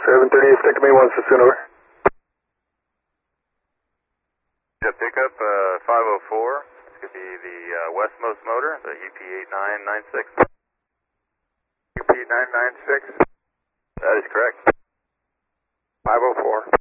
738, stick to me once, soon over. Yeah, pickup 504. This could be the westmost motor, the UP8996. UP996? That is correct. 504.